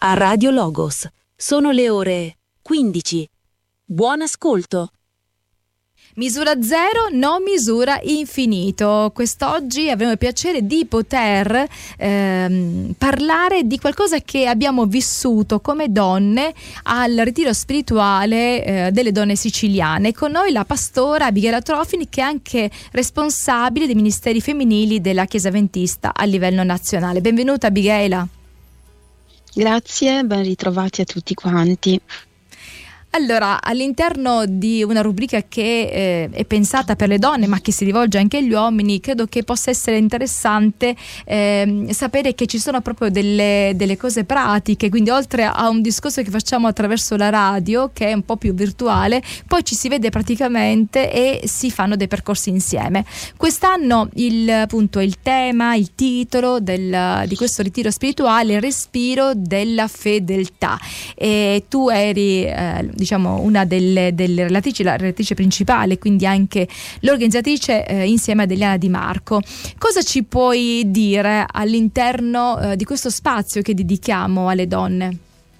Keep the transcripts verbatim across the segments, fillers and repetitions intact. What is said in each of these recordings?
a Radio Logos. Sono le ore quindici. Buon ascolto. Misura zero, non misura infinito. Quest'oggi avremo il piacere di poter ehm, parlare di qualcosa che abbiamo vissuto come donne al ritiro spirituale eh, delle donne siciliane. Con noi la pastora Abigaila Trofini, che è anche responsabile dei ministeri femminili della Chiesa Adventista a livello nazionale. Benvenuta Abigaila. Grazie, ben ritrovati a tutti quanti. Allora, all'interno di una rubrica che eh, è pensata per le donne ma che si rivolge anche agli uomini, credo che possa essere interessante eh, sapere che ci sono proprio delle, delle cose pratiche, quindi oltre a un discorso che facciamo attraverso la radio, che è un po' più virtuale, poi ci si vede praticamente e si fanno dei percorsi insieme. Quest'anno il, appunto, il tema, il titolo del, di questo ritiro spirituale è il respiro della fedeltà, e tu eri eh, diciamo una delle, delle relatrici, la relatrice principale, quindi anche l'organizzatrice eh, insieme ad Eliana Di Marco. Cosa ci puoi dire all'interno eh, di questo spazio che dedichiamo alle donne?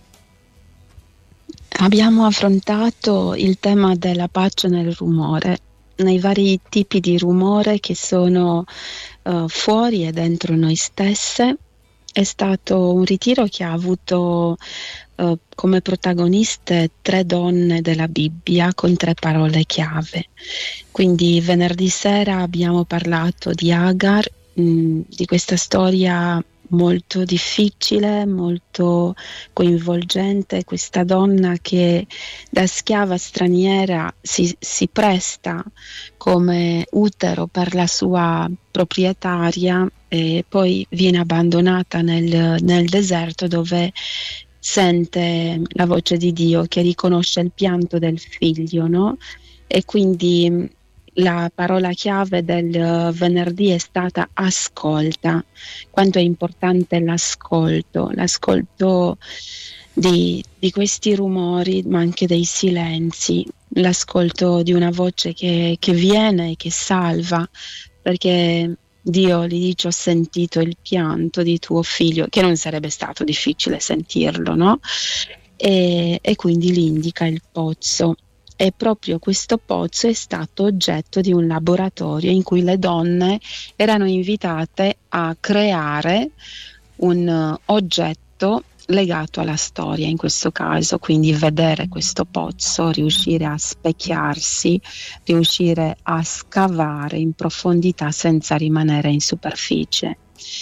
Abbiamo affrontato il tema della pace nel rumore, nei vari tipi di rumore che sono uh, fuori e dentro noi stesse. È stato un ritiro che ha avuto uh, come protagoniste tre donne della Bibbia con tre parole chiave. Quindi venerdì sera abbiamo parlato di Agar, mh, di questa storia molto difficile, molto coinvolgente, questa donna che da schiava straniera si, si presta come utero per la sua proprietaria e poi viene abbandonata nel, nel deserto, dove sente la voce di Dio che riconosce il pianto del figlio, no? E quindi la parola chiave del venerdì è stata ascolta. Quanto è importante l'ascolto, l'ascolto di, di questi rumori, ma anche dei silenzi, l'ascolto di una voce che, che viene e che salva, perché Dio gli dice: ho sentito il pianto di tuo figlio, che non sarebbe stato difficile sentirlo, no? E, e quindi gli indica il pozzo. E proprio questo pozzo è stato oggetto di un laboratorio in cui le donne erano invitate a creare un uh, oggetto legato alla storia, in questo caso, quindi vedere questo pozzo, riuscire a specchiarsi, riuscire a scavare in profondità senza rimanere in superficie.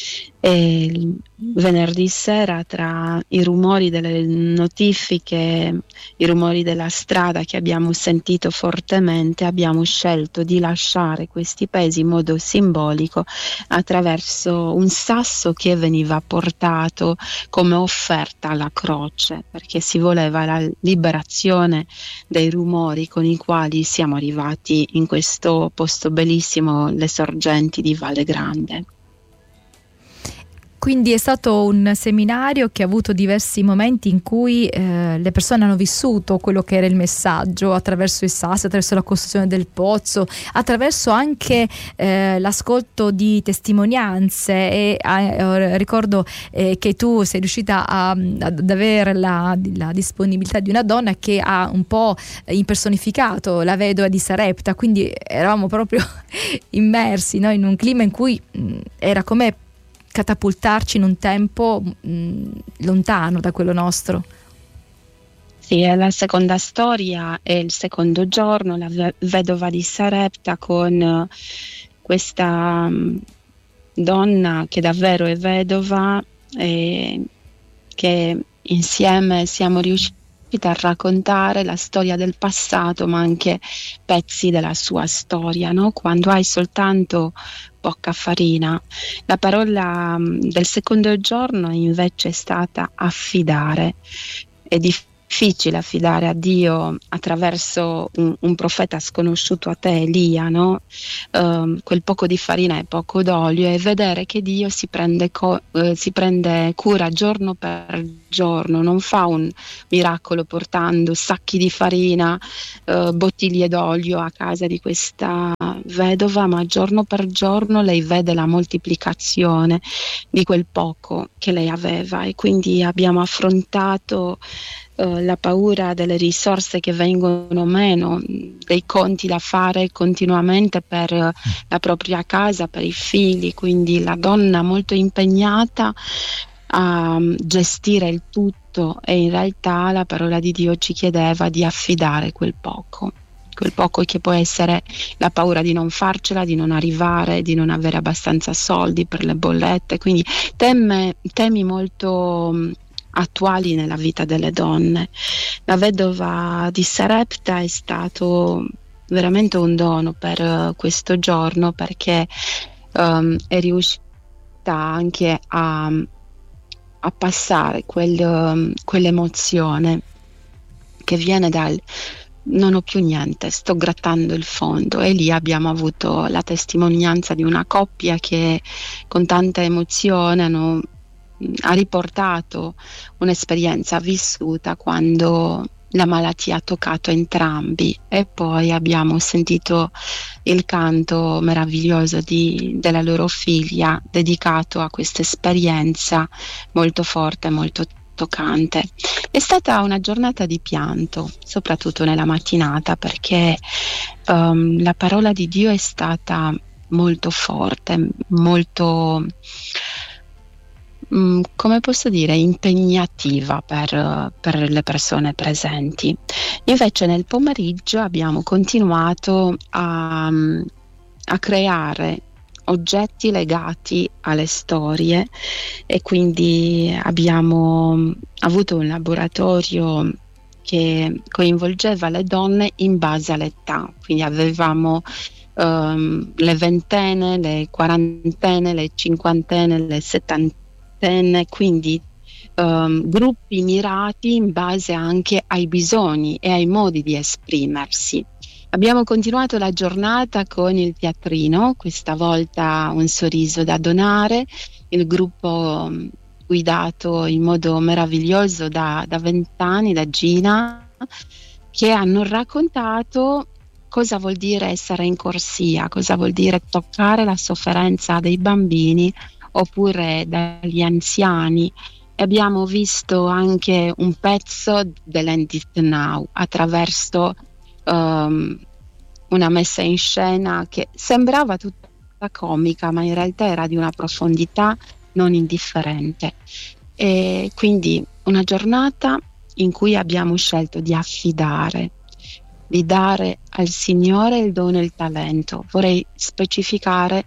E venerdì sera, tra i rumori delle notifiche, i rumori della strada che abbiamo sentito fortemente, abbiamo scelto di lasciare questi pesi in modo simbolico attraverso un sasso che veniva portato come offerta alla croce, perché si voleva la liberazione dei rumori con i quali siamo arrivati in questo posto bellissimo, le sorgenti di Valle Grande. Quindi è stato un seminario che ha avuto diversi momenti in cui eh, le persone hanno vissuto quello che era il messaggio attraverso i sassi, attraverso la costruzione del pozzo, attraverso anche eh, l'ascolto di testimonianze e eh, ricordo eh, che tu sei riuscita a, ad avere la, la disponibilità di una donna che ha un po' impersonificato la vedova di Sarepta, quindi eravamo proprio immersi, no, in un clima in cui mh, era come catapultarci in un tempo mh, lontano da quello nostro. Sì, è la seconda storia, è il secondo giorno, la vedova di Sarepta con uh, questa um, donna che davvero è vedova e che insieme siamo riusciti a raccontare la storia del passato, ma anche pezzi della sua storia, no? Quando hai soltanto poca farina. La parola um, del secondo giorno invece è stata affidare. È difficile difficile affidare a Dio attraverso un, un profeta sconosciuto a te, Elia, no? Um, quel poco di farina e poco d'olio, e vedere che Dio si prende, co- eh, si prende cura giorno per giorno, non fa un miracolo portando sacchi di farina, eh, bottiglie d'olio a casa di questa vedova, ma giorno per giorno lei vede la moltiplicazione di quel poco che lei aveva, e quindi abbiamo affrontato Uh, la paura delle risorse che vengono meno, dei conti da fare continuamente per uh, la propria casa, per i figli, quindi la donna molto impegnata a um, gestire il tutto, e in realtà la parola di Dio ci chiedeva di affidare quel poco. Quel poco che può essere la paura di non farcela, di non arrivare, di non avere abbastanza soldi per le bollette, quindi teme, temi molto um, attuali nella vita delle donne. La vedova di Sarepta è stato veramente un dono per uh, questo giorno, perché um, è riuscita anche a, a passare quel, um, quell'emozione che viene dal non ho più niente, sto grattando il fondo, e lì abbiamo avuto la testimonianza di una coppia che con tanta emozione hanno ha riportato un'esperienza vissuta quando la malattia ha toccato entrambi, e poi abbiamo sentito il canto meraviglioso di, della loro figlia dedicato a questa esperienza molto forte, molto toccante. È stata una giornata di pianto, soprattutto nella mattinata, perché um, la parola di Dio è stata molto forte, molto come posso dire, impegnativa per, per le persone presenti. Invece nel pomeriggio abbiamo continuato a, a creare oggetti legati alle storie, e quindi abbiamo avuto un laboratorio che coinvolgeva le donne in base all'età, quindi avevamo um, le ventenne, le quarantenne, le cinquantenne, le settantenne, quindi um, gruppi mirati in base anche ai bisogni e ai modi di esprimersi. Abbiamo continuato la giornata con il teatrino, questa volta un sorriso da donare, il gruppo um, guidato in modo meraviglioso da vent'anni da, da Gina, che hanno raccontato cosa vuol dire essere in corsia, cosa vuol dire toccare la sofferenza dei bambini oppure dagli anziani. E abbiamo visto anche un pezzo dell'End It Now attraverso um, una messa in scena che sembrava tutta comica, ma in realtà era di una profondità non indifferente. E quindi una giornata in cui abbiamo scelto di affidare, di dare al Signore il dono e il talento. Vorrei specificare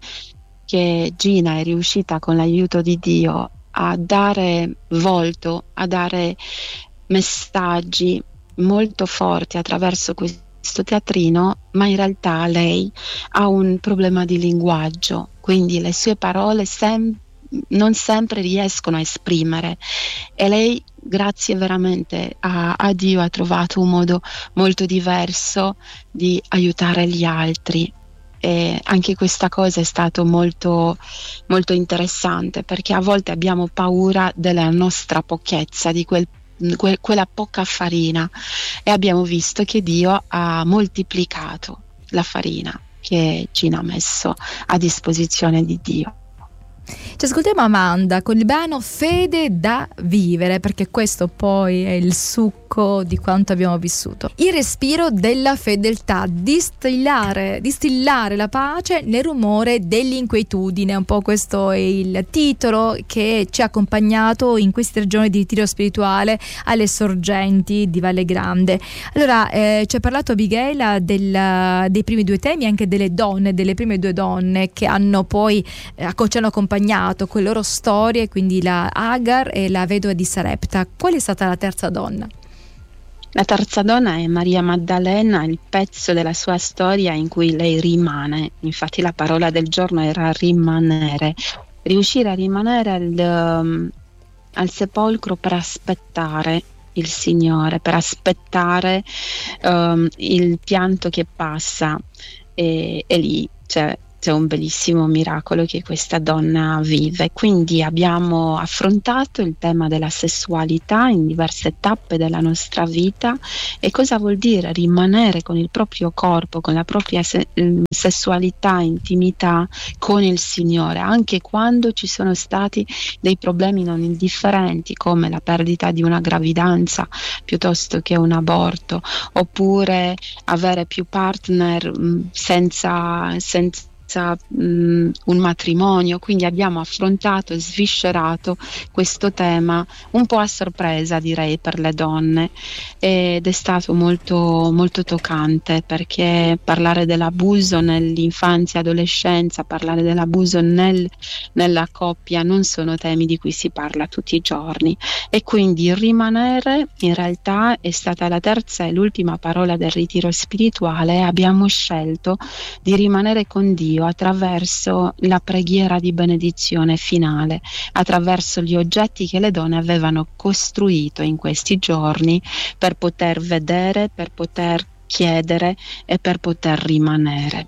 che Gina è riuscita con l'aiuto di Dio a dare volto, a dare messaggi molto forti attraverso questo teatrino, ma in realtà lei ha un problema di linguaggio, quindi le sue parole sem- non sempre riescono a esprimere, e lei, grazie veramente a, a Dio, ha trovato un modo molto diverso di aiutare gli altri. E anche questa cosa è stato molto, molto interessante, perché a volte abbiamo paura della nostra pochezza, di quel, que, quella poca farina, e abbiamo visto che Dio ha moltiplicato la farina che Gina ha messo a disposizione di Dio. Ci ascoltiamo Amanda con il brano Fede da vivere, perché questo poi è il succo di quanto abbiamo vissuto. Il respiro della fedeltà, distillare, distillare la pace nel rumore dell'inquietudine. Un po' questo è il titolo che ci ha accompagnato in questi giorni di ritiro spirituale alle sorgenti di Valle Grande. Allora, eh, ci ha parlato Abigail del, dei primi due temi, anche delle donne, delle prime due donne che hanno poi eh, ci hanno accompagnato con le loro storie, quindi la Agar e la vedova di Sarepta. Qual è stata la terza donna? La terza donna è Maria Maddalena, il pezzo della sua storia in cui lei rimane. Infatti la parola del giorno era rimanere, riuscire a rimanere al, um, al sepolcro per aspettare il Signore, per aspettare um, il pianto che passa, e, e lì c'è, c'è un bellissimo miracolo che questa donna vive. Quindi abbiamo affrontato il tema della sessualità in diverse tappe della nostra vita, e cosa vuol dire rimanere con il proprio corpo, con la propria se- sessualità, intimità con il Signore, anche quando ci sono stati dei problemi non indifferenti come la perdita di una gravidanza piuttosto che un aborto, oppure avere più partner mh, senza, senza un matrimonio. Quindi abbiamo affrontato e sviscerato questo tema un po' a sorpresa, direi, per le donne, ed è stato molto molto toccante, perché parlare dell'abuso nell'infanzia e adolescenza, parlare dell'abuso nel, nella coppia non sono temi di cui si parla tutti i giorni, e quindi rimanere in realtà è stata la terza e l'ultima parola del ritiro spirituale. Abbiamo scelto di rimanere con Dio attraverso la preghiera di benedizione finale, attraverso gli oggetti che le donne avevano costruito in questi giorni per poter vedere, per poter chiedere e per poter rimanere.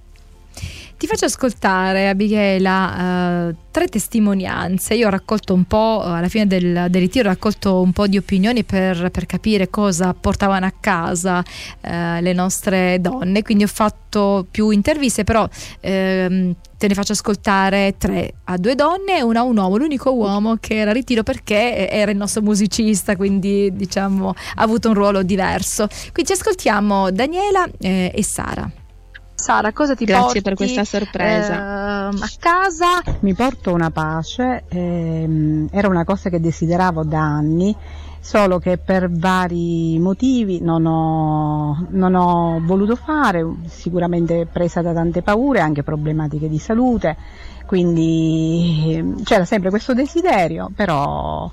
Ti faccio ascoltare, Abigaila, uh, tre testimonianze. Io ho raccolto un po', uh, alla fine del, del ritiro, ho raccolto un po' di opinioni per, per capire cosa portavano a casa uh, le nostre donne, quindi ho fatto più interviste, però ehm, te ne faccio ascoltare tre, a due donne e una a un uomo, l'unico uomo che era a ritiro perché era il nostro musicista, quindi diciamo ha avuto un ruolo diverso. Quindi ci ascoltiamo Daniela eh, e Sara. Sara, cosa ti Grazie porti per questa sorpresa. eh, a casa? Mi porto una pace, ehm, era una cosa che desideravo da anni, solo che per vari motivi non ho, non ho voluto fare, sicuramente presa da tante paure, anche problematiche di salute, quindi c'era sempre questo desiderio, però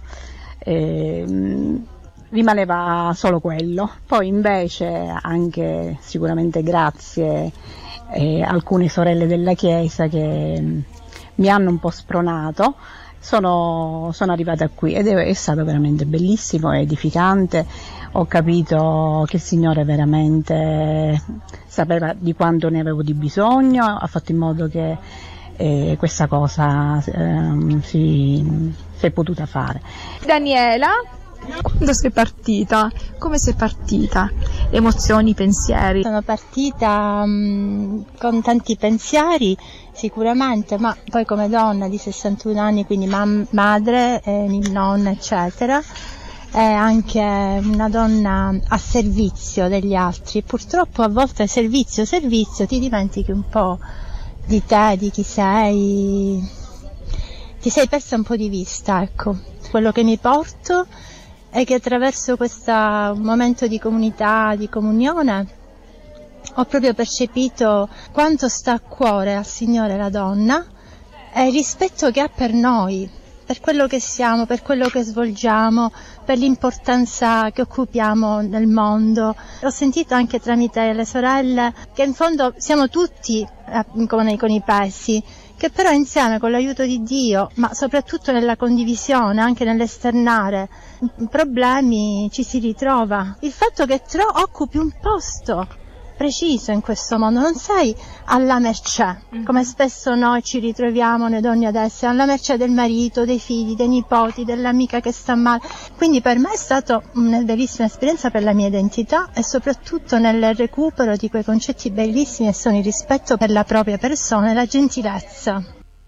ehm, rimaneva solo quello. Poi invece, anche sicuramente grazie eh, alcune sorelle della Chiesa che mh, mi hanno un po' spronato, sono, sono arrivata qui, ed è, è stato veramente bellissimo, edificante. Ho capito che il Signore veramente sapeva di quanto ne avevo di bisogno, ha fatto in modo che eh, questa cosa eh, si, si è potuta fare. Daniela, quando sei partita? Come sei partita? Emozioni, pensieri? Sono partita um, con tanti pensieri sicuramente, ma poi come donna di sessantuno anni, quindi mam- madre, eh, nonna eccetera, è anche una donna a servizio degli altri. Purtroppo a volte servizio, servizio, ti dimentichi un po' di te, di chi sei, ti sei persa un po' di vista, ecco. Quello che mi porto è che attraverso questo momento di comunità, di comunione, ho proprio percepito quanto sta a cuore al Signore la donna e il rispetto che ha per noi, per quello che siamo, per quello che svolgiamo, per l'importanza che occupiamo nel mondo. Ho sentito anche tramite le sorelle che in fondo siamo tutti eh, con, con i pesi, che però insieme con l'aiuto di Dio, ma soprattutto nella condivisione, anche nell'esternare problemi, ci si ritrova. Il fatto che tro- occupi un posto preciso in questo mondo, non sei alla mercé, come spesso noi ci ritroviamo, noi donne adesso, alla mercé del marito, dei figli, dei nipoti, dell'amica che sta male. Quindi per me è stata una bellissima esperienza per la mia identità e soprattutto nel recupero di quei concetti bellissimi che sono il rispetto per la propria persona e la gentilezza.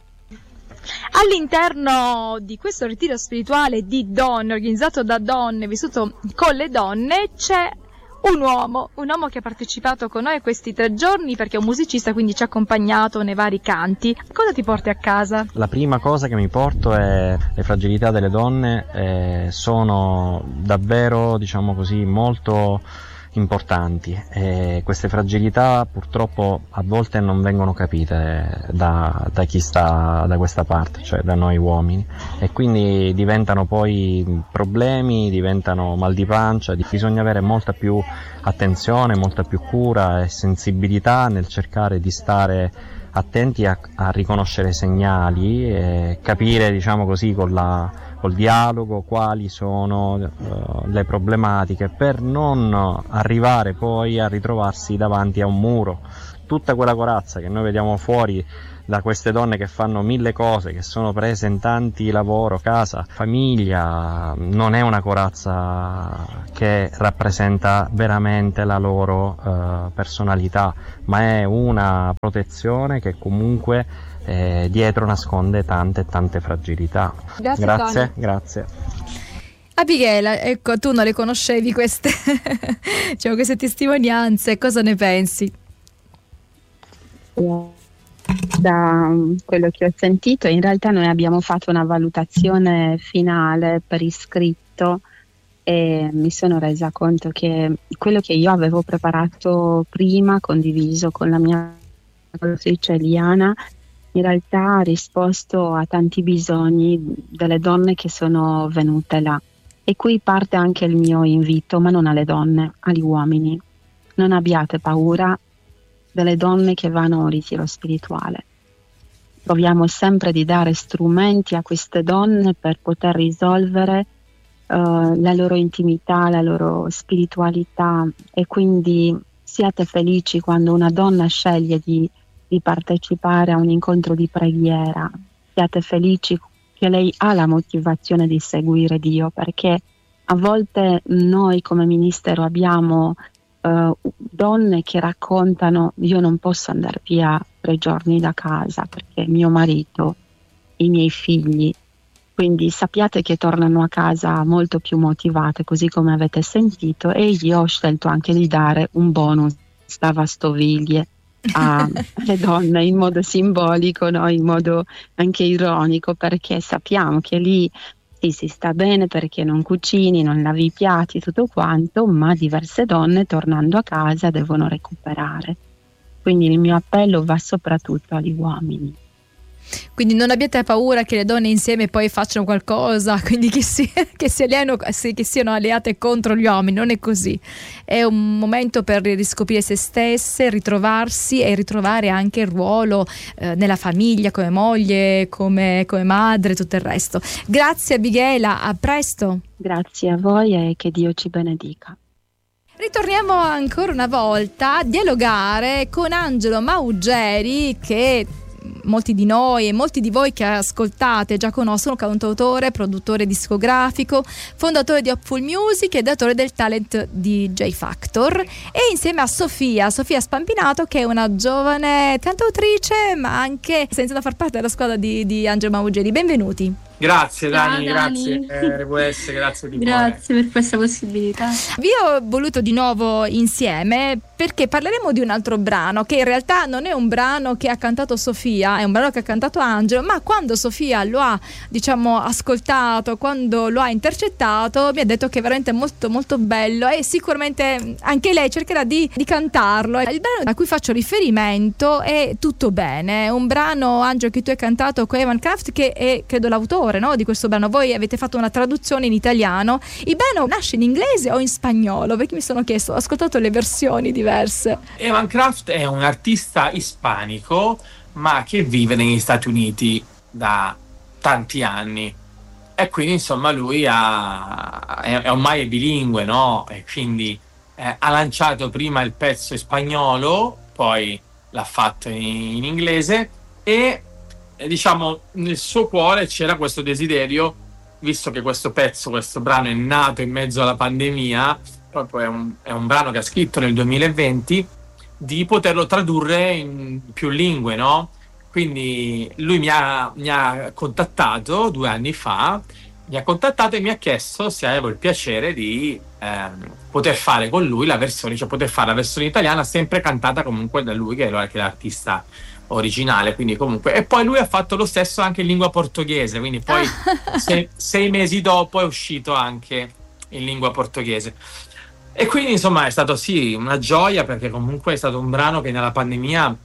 All'interno di questo ritiro spirituale di donne, organizzato da donne, vissuto con le donne, c'è un uomo, un uomo che ha partecipato con noi questi tre giorni perché è un musicista, quindi ci ha accompagnato nei vari canti. Cosa ti porti a casa? La prima cosa che mi porto è le fragilità delle donne, eh, sono davvero, diciamo così, molto importanti, e queste fragilità purtroppo a volte non vengono capite da, da chi sta da questa parte, cioè da noi uomini, e quindi diventano poi problemi, diventano mal di pancia. Bisogna avere molta più attenzione, molta più cura e sensibilità nel cercare di stare attenti a, a riconoscere segnali e capire, diciamo così, con la, col dialogo quali sono uh, le problematiche, per non arrivare poi a ritrovarsi davanti a un muro. Tutta quella corazza che noi vediamo fuori da queste donne che fanno mille cose, che sono prese in tanti lavoro, casa, famiglia, non è una corazza che rappresenta veramente la loro uh, personalità, ma è una protezione che comunque eh, dietro nasconde tante e tante fragilità. Grazie, grazie, grazie. Abigail, ecco, tu non le conoscevi queste, diciamo, queste testimonianze, cosa ne pensi? Da quello che ho sentito, in realtà noi abbiamo fatto una valutazione finale per iscritto e mi sono resa conto che quello che io avevo preparato prima, condiviso con la mia collaboratrice Eliana, in realtà ha risposto a tanti bisogni delle donne che sono venute là. E qui parte anche il mio invito, ma non alle donne, agli uomini. Non abbiate paura delle donne che vanno a un ritiro spirituale. Proviamo sempre di dare strumenti a queste donne per poter risolvere uh, la loro intimità, la loro spiritualità, e quindi siate felici quando una donna sceglie di, di partecipare a un incontro di preghiera, siate felici che lei ha la motivazione di seguire Dio, perché a volte noi come ministero abbiamo Uh, donne che raccontano: io non posso andare via tre giorni da casa perché mio marito, i miei figli, quindi sappiate che tornano a casa molto più motivate, così come avete sentito, e io ho scelto anche di dare un bonus lavastoviglie alle donne in modo simbolico, no? In modo anche ironico, perché sappiamo che lì sì, si sta bene perché non cucini, non lavi i piatti, tutto quanto, ma diverse donne tornando a casa devono recuperare. Quindi il mio appello va soprattutto agli uomini. Quindi non abbiate paura che le donne insieme poi facciano qualcosa, quindi che, si, che, si alleano, che siano alleate contro gli uomini, non è così. È un momento per riscoprire se stesse, ritrovarsi e ritrovare anche il ruolo eh, nella famiglia, come moglie, come, come madre, tutto il resto. Grazie Abigaila, a presto. Grazie a voi e che Dio ci benedica. Ritorniamo ancora una volta a dialogare con Angelo Maugeri, che molti di noi e molti di voi che ascoltate già conoscono, cantautore, produttore discografico, fondatore di Hopeful Music e datore del talent di J Factor, e insieme a Sofia, Sofia Spampinato, che è una giovane cantautrice ma anche senza da far parte della squadra di, di Angelo Maugeri. Benvenuti. Grazie Dani, Ciao, Dani. grazie eh, R W S, grazie di cuore. Grazie per questa possibilità. Vi ho voluto di nuovo insieme perché parleremo di un altro brano che in realtà non è un brano che ha cantato Sofia, è un brano che ha cantato Angelo, ma quando Sofia lo ha, diciamo, ascoltato, quando lo ha intercettato, mi ha detto che è veramente molto molto bello e sicuramente anche lei cercherà di, di cantarlo. Il brano a cui faccio riferimento è Tutto Bene, un brano, Angelo, che tu hai cantato con Evan Kraft, che è credo l'autore, no, di questo brano. Voi avete fatto una traduzione in italiano. Il brano nasce in inglese o in spagnolo? Perché mi sono chiesto, ho ascoltato le versioni diverse. Evan Kraft è un artista ispanico ma che vive negli Stati Uniti da tanti anni e quindi insomma lui ha, è, è ormai bilingue, no? E quindi eh, ha lanciato prima il pezzo in spagnolo, poi l'ha fatto in, in inglese e diciamo nel suo cuore c'era questo desiderio, visto che questo pezzo, questo brano è nato in mezzo alla pandemia, proprio è un, è un brano che ha scritto nel duemilaventi, di poterlo tradurre in più lingue, no? Quindi lui mi ha, mi ha contattato due anni fa, mi ha contattato e mi ha chiesto se avevo il piacere di ehm, poter fare con lui la versione, cioè poter fare la versione italiana sempre cantata comunque da lui, che è l'artista originale, quindi comunque. E poi lui ha fatto lo stesso anche in lingua portoghese, quindi poi se, sei mesi dopo è uscito anche in lingua portoghese. E quindi insomma è stato sì una gioia, perché comunque è stato un brano che nella pandemia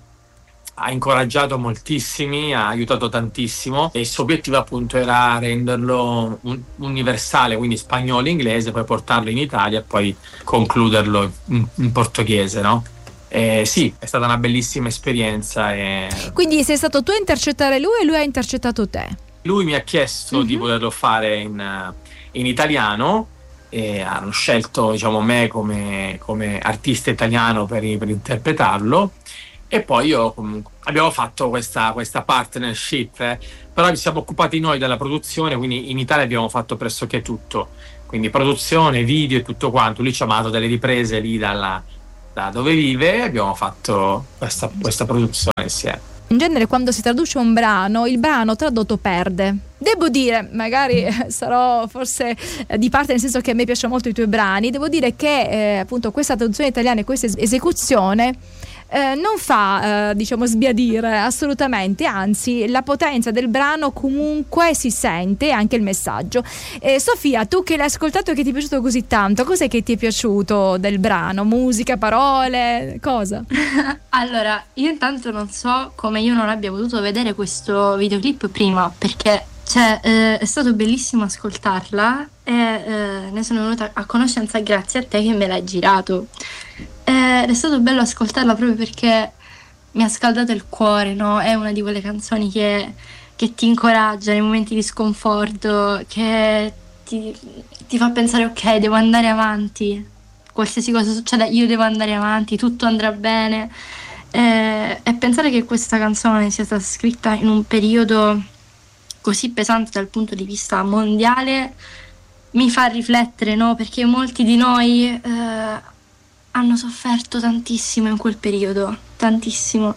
ha incoraggiato moltissimi, ha aiutato tantissimo, e il suo obiettivo appunto era renderlo un- universale, quindi spagnolo e inglese, poi portarlo in Italia e poi concluderlo in, in portoghese, no? Eh, sì, è stata una bellissima esperienza. E... Quindi sei stato tu a intercettare lui e lui ha intercettato te? Lui mi ha chiesto mm-hmm. di poterlo fare in, in italiano, e hanno scelto, diciamo, me come, come artista italiano per, per interpretarlo, e poi io comunque abbiamo fatto questa, questa partnership, eh, però ci siamo occupati noi della produzione, quindi in Italia abbiamo fatto pressoché tutto, quindi produzione, video e tutto quanto. Lui ci ha mandato delle riprese lì dalla, da dove vive, e abbiamo fatto questa, questa produzione insieme. In genere quando si traduce un brano, il brano tradotto perde. Devo dire, magari sarò forse di parte, nel senso che a me piacciono molto i tuoi brani, devo dire che eh, appunto questa traduzione italiana e questa esecuzione eh, non fa eh, diciamo sbiadire assolutamente, anzi la potenza del brano comunque si sente, anche il messaggio. eh, Sofia, tu che l'hai ascoltato e che ti è piaciuto così tanto, cos'è che ti è piaciuto del brano? Musica, parole, cosa? Allora, io intanto non so come io non abbia potuto vedere questo videoclip prima, perché cioè, eh, è stato bellissimo ascoltarla e eh, ne sono venuta a conoscenza grazie a te che me l'hai girato. Eh, ed è stato bello ascoltarla proprio perché mi ha scaldato il cuore, no? È una di quelle canzoni che, che ti incoraggia nei momenti di sconforto, che ti, ti fa pensare ok, devo andare avanti, qualsiasi cosa succeda io devo andare avanti, tutto andrà bene. Eh, e pensare che questa canzone sia stata scritta in un periodo così pesante dal punto di vista mondiale mi fa riflettere, no? Perché molti di noi eh, hanno sofferto tantissimo in quel periodo, tantissimo,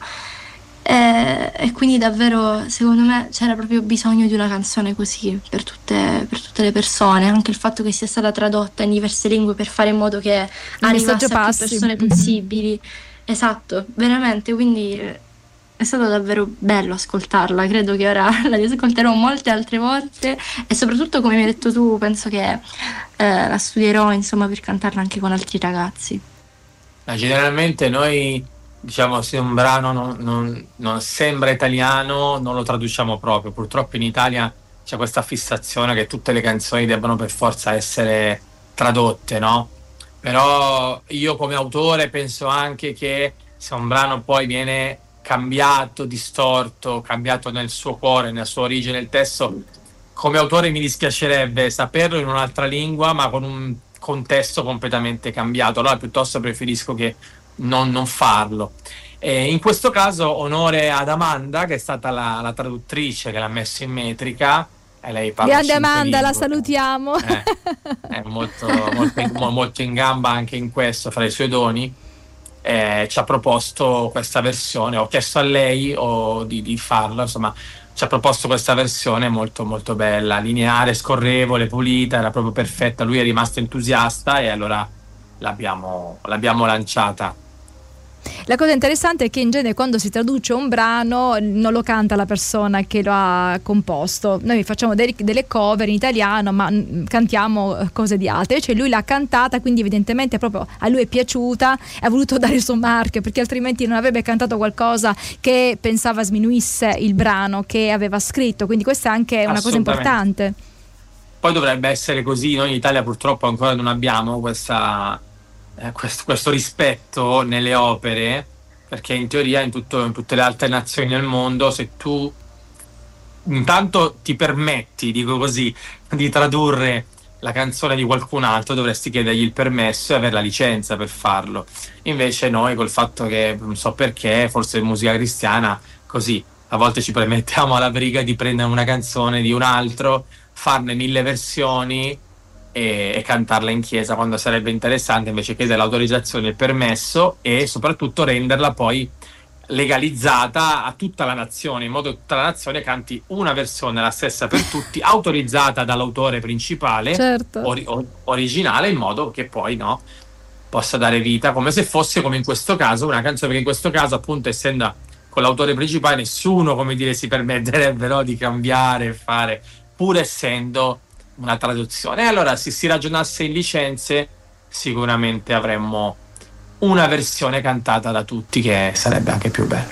eh, e quindi davvero secondo me c'era proprio bisogno di una canzone così per tutte, per tutte le persone, anche il fatto che sia stata tradotta in diverse lingue per fare in modo che arrivasse a più persone possibili. Esatto, veramente, quindi è stato davvero bello ascoltarla, credo che ora la riascolterò molte altre volte e soprattutto, come mi hai detto tu, penso che eh, la studierò, insomma, per cantarla anche con altri ragazzi. Ma generalmente noi, diciamo, se un brano non, non, non sembra italiano non lo traduciamo proprio. Purtroppo in Italia c'è questa fissazione che tutte le canzoni debbano per forza essere tradotte, no? Però io come autore penso anche che se un brano poi viene cambiato, distorto, cambiato nel suo cuore, nella sua origine, il testo, come autore mi dispiacerebbe saperlo in un'altra lingua ma con un contesto completamente cambiato, allora piuttosto preferisco che non, non farlo. E in questo caso onore ad Amanda, che è stata la, la traduttrice che l'ha messo in metrica. E lei parla grande Amanda, lingue. La salutiamo. Eh, è molto, molto, in, molto in gamba anche in questo, fra i suoi doni. Eh, ci ha proposto questa versione, ho chiesto a lei o di, di farlo, insomma ci ha proposto questa versione molto molto bella, lineare, scorrevole, pulita, era proprio perfetta. Lui è rimasto entusiasta e allora l'abbiamo, l'abbiamo lanciata. La cosa interessante è che in genere quando si traduce un brano non lo canta la persona che lo ha composto. Noi facciamo delle, delle cover in italiano ma cantiamo cose di altre, cioè lui l'ha cantata, quindi evidentemente proprio a lui è piaciuta e ha voluto dare il suo marchio, perché altrimenti non avrebbe cantato qualcosa che pensava sminuisse il brano che aveva scritto, quindi questa è anche una cosa importante. Poi dovrebbe essere così, noi in Italia purtroppo ancora non abbiamo questa Eh, questo, questo rispetto nelle opere, perché in teoria in, tutto, in tutte le altre nazioni del mondo, se tu intanto ti permetti, dico così, di tradurre la canzone di qualcun altro, dovresti chiedergli il permesso e avere la licenza per farlo. Invece noi, col fatto che non so perché, forse musica cristiana, così a volte ci permettiamo alla briga di prendere una canzone di un altro, farne mille versioni E, e cantarla in chiesa, quando sarebbe interessante invece chiedere l'autorizzazione, il permesso e soprattutto renderla poi legalizzata a tutta la nazione, in modo che tutta la nazione canti una versione, la stessa per tutti, autorizzata dall'autore principale, certo. ori- originale, in modo che poi no possa dare vita, come se fosse, come in questo caso, una canzone, perché in questo caso appunto essendo con l'autore principale nessuno, come dire, si permetterebbe, no, di cambiare e fare, pur essendo una traduzione. E allora se si ragionasse in licenze sicuramente avremmo una versione cantata da tutti, che sarebbe anche più bella.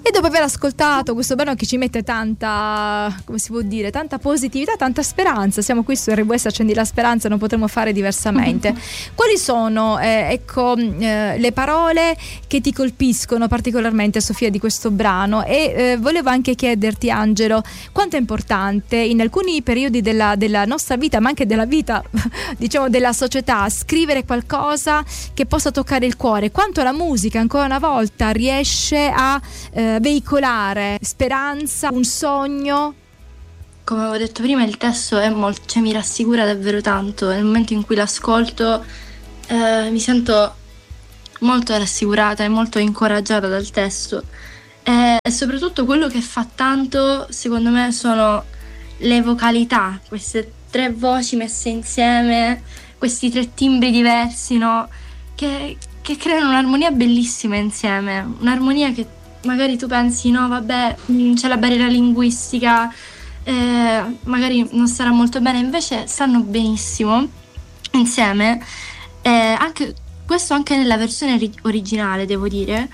E dopo aver ascoltato questo brano che ci mette tanta, come si può dire, tanta positività, tanta speranza, siamo qui su R W S Accendi la Speranza, non potremo fare diversamente. Quali sono eh, ecco eh, le parole che ti colpiscono particolarmente, Sofia, di questo brano? E eh, volevo anche chiederti, Angelo, quanto è importante in alcuni periodi della, della nostra vita, ma anche della vita diciamo della società, scrivere qualcosa che possa toccare il cuore, quanto la musica ancora una volta riesce a eh, veicolare speranza, un sogno. Come avevo detto prima, il testo è molto, cioè, mi rassicura davvero tanto. Nel momento in cui l'ascolto eh, mi sento molto rassicurata e molto incoraggiata dal testo, e, e soprattutto quello che fa tanto secondo me sono le vocalità, queste tre voci messe insieme, questi tre timbri diversi, no? Che, che creano un'armonia bellissima insieme, un'armonia che magari tu pensi no vabbè c'è la barriera linguistica, eh, magari non starà molto bene, invece stanno benissimo insieme, eh, anche, questo anche nella versione ri- originale devo dire,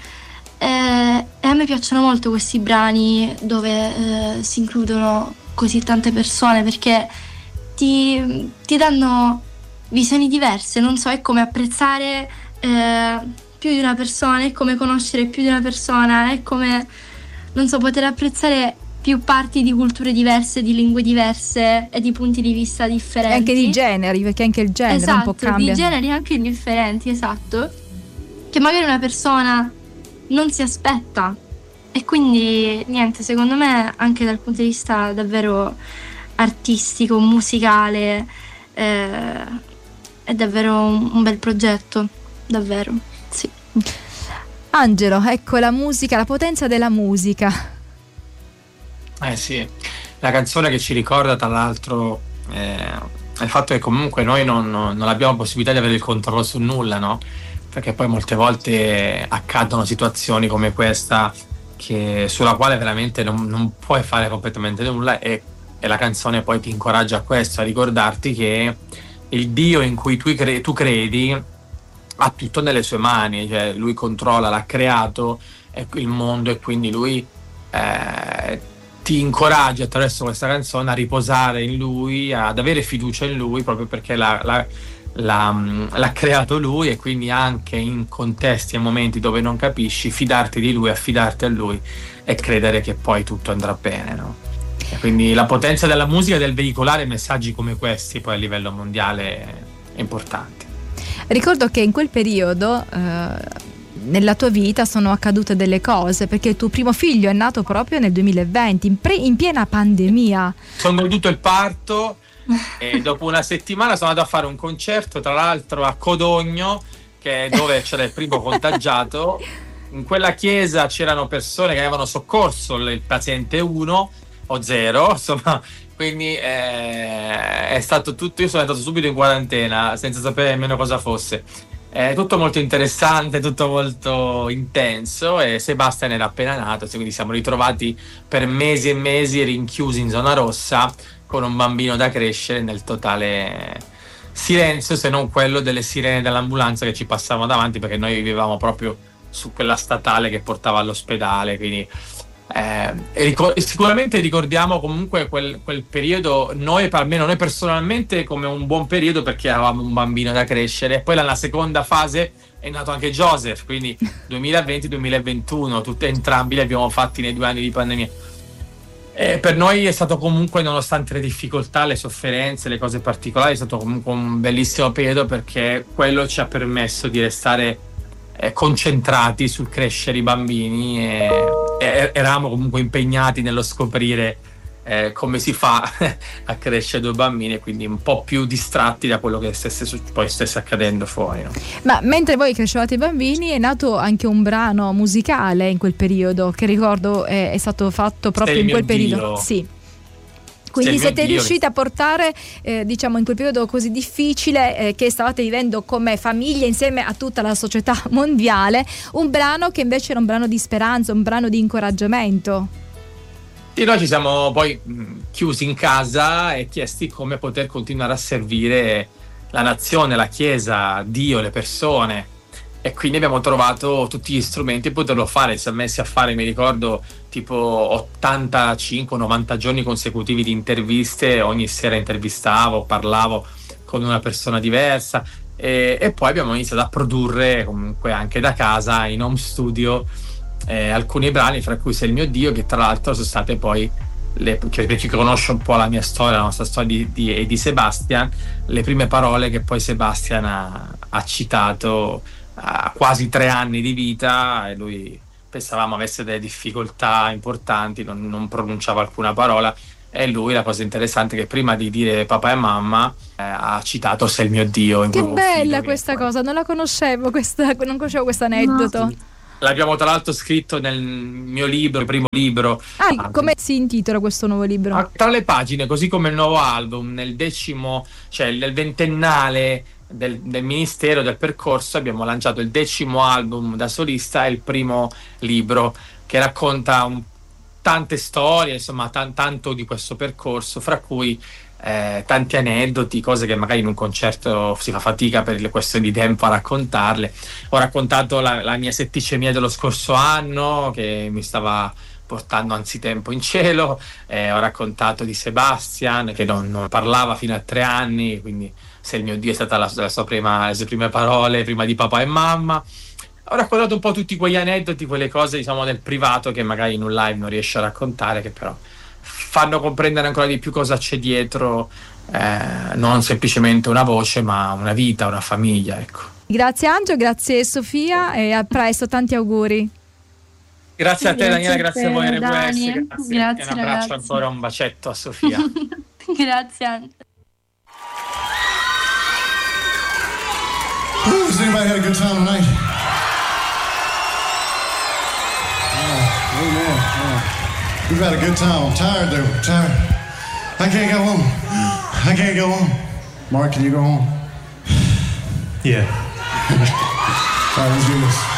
eh, e a me piacciono molto questi brani dove eh, si includono così tante persone, perché ti, ti danno visioni diverse, non so, è come apprezzare eh, più di una persona, è come conoscere più di una persona, è come, non so, poter apprezzare più parti di culture diverse, di lingue diverse e di punti di vista differenti. E anche di generi, perché anche il genere esatto, un po' cambia. Di generi anche differenti, esatto, che magari una persona non si aspetta. E quindi, niente, secondo me anche dal punto di vista davvero artistico, musicale, eh, è davvero un, un bel progetto, davvero. Sì. Angelo, ecco la musica, la potenza della musica. Eh sì, la canzone che ci ricorda tra l'altro eh, il fatto che comunque noi non, non abbiamo possibilità di avere il controllo su nulla, no? Perché poi molte volte accadono situazioni come questa che, sulla quale veramente non, non puoi fare completamente nulla, e, e la canzone poi ti incoraggia a questo, a ricordarti che il Dio in cui tu, cre- tu credi ha tutto nelle sue mani, cioè lui controlla, l'ha creato il mondo, e quindi lui eh, ti incoraggia attraverso questa canzone a riposare in lui, ad avere fiducia in lui, proprio perché l'ha, l'ha, l'ha, l'ha creato lui, e quindi anche in contesti e momenti dove non capisci fidarti di lui, affidarti a lui e credere che poi tutto andrà bene, no? E quindi la potenza della musica e del veicolare messaggi come questi poi a livello mondiale è importante. Ricordo che in quel periodo eh, nella tua vita sono accadute delle cose, perché il tuo primo figlio è nato proprio nel duemilaventi, in, pre- in piena pandemia. Sono goduto il parto e dopo una settimana sono andato a fare un concerto, tra l'altro a Codogno, che è dove c'era il primo contagiato. In quella chiesa c'erano persone che avevano soccorso il paziente uno o zero, insomma, quindi eh, è stato tutto, io sono andato subito in quarantena senza sapere nemmeno cosa fosse. È tutto molto interessante, tutto molto intenso, e Sebastian era appena nato, quindi siamo ritrovati per mesi e mesi rinchiusi in zona rossa con un bambino da crescere nel totale silenzio, se non quello delle sirene dell'ambulanza che ci passavano davanti, perché noi vivevamo proprio su quella statale che portava all'ospedale, quindi eh, ricor- sicuramente ricordiamo comunque quel, quel periodo, noi, almeno noi personalmente, come un buon periodo, perché avevamo un bambino da crescere. E poi nella seconda fase è nato anche Joseph, quindi duemilaventi duemilaventuno, tutti entrambi li abbiamo fatti nei due anni di pandemia. E per noi è stato comunque, nonostante le difficoltà, le sofferenze, le cose particolari, è stato comunque un bellissimo periodo, perché quello ci ha permesso di restare eh, concentrati sul crescere i bambini, e, e eravamo comunque impegnati nello scoprire eh, come si fa a crescere due bambini, e quindi un po' più distratti da quello che stesse, poi stesse accadendo fuori, no? Ma mentre voi crescevate i bambini è nato anche un brano musicale in quel periodo, che ricordo è, è stato fatto proprio Sei in quel mio periodo. Dio. Sì. Quindi Sei siete mio riusciti Dio. a portare, eh, diciamo, in quel periodo così difficile eh, che stavate vivendo come famiglia insieme a tutta la società mondiale, un brano che invece era un brano di speranza, un brano di incoraggiamento. Sì, noi ci siamo poi mh, chiusi in casa e chiesti come poter continuare a servire la nazione, la Chiesa, Dio, le persone. e quindi abbiamo trovato tutti gli strumenti per poterlo fare. Si è messi a fare, mi ricordo, tipo ottantacinque novanta giorni consecutivi di interviste, ogni sera intervistavo, parlavo con una persona diversa, e, e poi abbiamo iniziato a produrre comunque anche da casa, in home studio, eh, alcuni brani, fra cui Sei il mio Dio, che tra l'altro sono state poi, le, per chi conosce un po' la mia storia, la nostra storia di, di, e di Sebastian, le prime parole che poi Sebastian ha, ha citato a quasi tre anni di vita, e lui pensavamo avesse delle difficoltà importanti, non, non pronunciava alcuna parola, e lui, la cosa interessante è che prima di dire papà e mamma eh, ha citato Sei il mio Dio. In che bella questa cosa, non la conoscevo, questa, non conoscevo questo aneddoto. No. L'abbiamo tra l'altro scritto nel mio libro, il primo libro. Ah, come si intitola questo nuovo libro? Tra le pagine, così come il nuovo album, nel decimo, cioè nel ventennale del, del ministero, del percorso, abbiamo lanciato il decimo album da solista e il primo libro che racconta un, tante storie, insomma, tan, tanto di questo percorso, fra cui eh, tanti aneddoti, cose che magari in un concerto si fa fatica per le questioni di tempo a raccontarle. Ho raccontato la, la mia setticemia dello scorso anno, che mi stava portando anzitempo in cielo, eh, ho raccontato di Sebastian, che non, non parlava fino a tre anni, quindi Sei il mio Dio è stata la, la sua prima, le sue prime parole prima di papà e mamma. Ho raccontato un po' tutti quegli aneddoti, quelle cose, diciamo, del privato che magari in un live non riesce a raccontare, che però fanno comprendere ancora di più cosa c'è dietro, eh, non semplicemente una voce, ma una vita, una famiglia, ecco. Grazie Angelo, grazie Sofia, e a presto, tanti auguri. Grazie a te, Grazie Daniela, a grazie te, a voi R W S, Dani. grazie, Grazie, e un abbraccio ragazzi. ancora, un bacetto a Sofia. Grazie Angelo. Ooh, has anybody had a good time tonight? Oh, amen. Oh, we've had a good time. I'm tired though. I'm tired. I can't go home. I can't go home. Mark, can you go home? Yeah. All right, let's do this.